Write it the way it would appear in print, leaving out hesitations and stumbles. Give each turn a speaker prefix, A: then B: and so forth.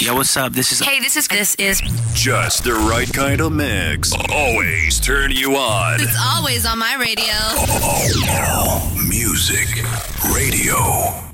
A: Yo, what's up? This is
B: Just the right kind of mix. Always turn you on.
C: It's always on my radio.
B: Music Radio.